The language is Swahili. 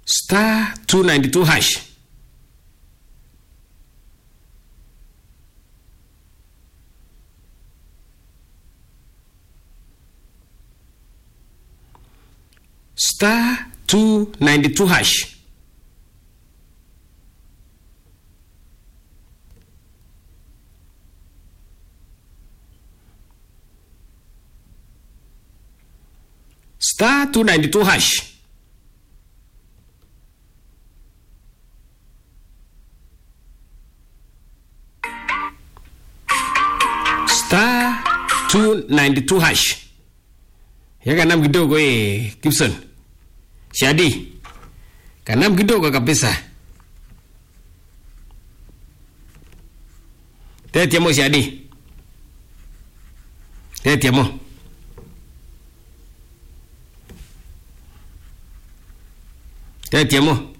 Star 292 hash. Star 292 hash. Star 292 hash. Star 292 hash. Yaka nam kidogo Gibson. Shadi. Kanam kidogo kabisa. Tetiamo Shadi. Tetiamo. Tetiamo.